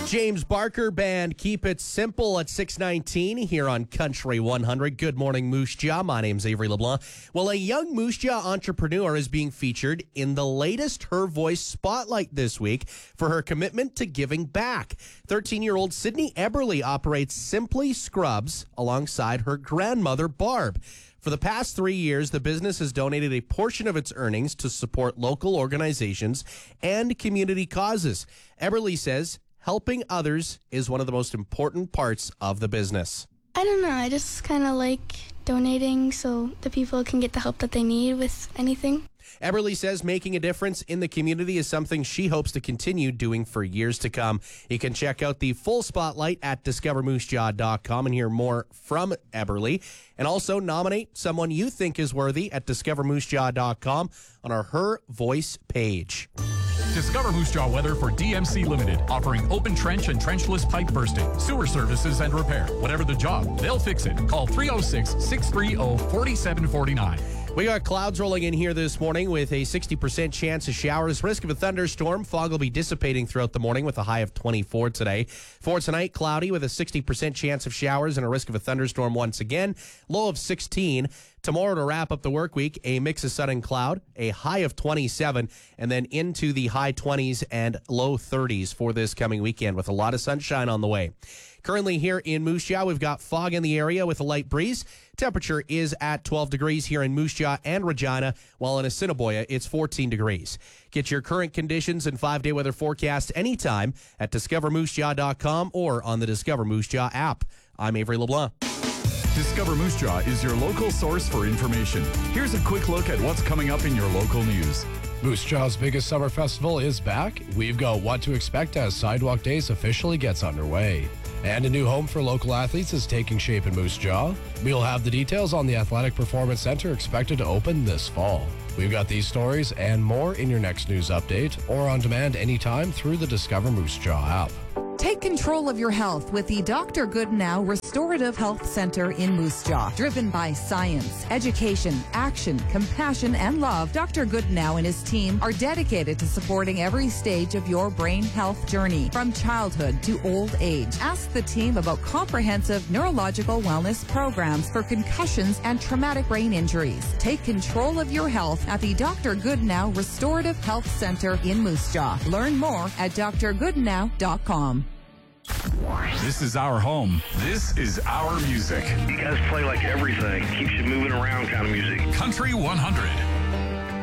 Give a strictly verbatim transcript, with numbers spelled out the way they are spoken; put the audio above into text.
James Barker Band, Keep It Simple at six nineteen here on Country one hundred. Good morning, Moose Jaw. My name's Avery LeBlanc. Well, a young Moose Jaw entrepreneur is being featured in the latest Her Voice Spotlight this week for her commitment to giving back. thirteen-year-old Sydney Eberly operates Simply Scrubs alongside her grandmother, Barb. For the past three years, the business has donated a portion of its earnings to support local organizations and community causes. Eberly says helping others is one of the most important parts of the business. I don't know. I just kind of like donating so the people can get the help that they need with anything. Eberly says making a difference in the community is something she hopes to continue doing for years to come. You can check out the full spotlight at discover moose jaw dot com and hear more from Eberly. And also nominate someone you think is worthy at discover moose jaw dot com on our Her Voice page. Discover Moose Jaw weather for D M C Limited, offering open trench and trenchless pipe bursting, sewer services and repair. Whatever the job, they'll fix it. Call three oh six, six three oh, four seven four nine. We got clouds rolling in here this morning with a sixty percent chance of showers. Risk of a thunderstorm. Fog will be dissipating throughout the morning with a high of twenty-four today. For tonight, cloudy with a sixty percent chance of showers and a risk of a thunderstorm once again. Low of sixteen. Tomorrow to wrap up the work week, a mix of sun and cloud, a high of twenty-seven, and then into the high twenties and low thirties for this coming weekend with a lot of sunshine on the way. Currently here in Moose Jaw, we've got fog in the area with a light breeze. Temperature is at twelve degrees here in Moose Jaw and Regina, while in Assiniboia, it's fourteen degrees. Get your current conditions and five-day weather forecast anytime at discover moose jaw dot com or on the Discover Moose Jaw app. I'm Avery LeBlanc. Discover Moose Jaw is your local source for information. Here's a quick look at what's coming up in your local news. Moose Jaw's biggest summer festival is back. We've got what to expect as Sidewalk Days officially gets underway. And a new home for local athletes is taking shape in Moose Jaw. We'll have the details on the Athletic Performance Center expected to open this fall. We've got these stories and more in your next news update or on demand anytime through the Discover Moose Jaw app. Take control of your health with the Doctor Goodnow Restorative Health Center in Moose Jaw. Driven by science, education, action, compassion, and love, Doctor Goodnow and his team are dedicated to supporting every stage of your brain health journey, from childhood to old age. Ask the team about comprehensive neurological wellness programs for concussions and traumatic brain injuries. Take control of your health at the Doctor Goodnow Restorative Health Center in Moose Jaw. Learn more at d r goodnow dot com. This is our home. This is our music. You guys play like everything. Keeps you moving around kind of music. Country one hundred.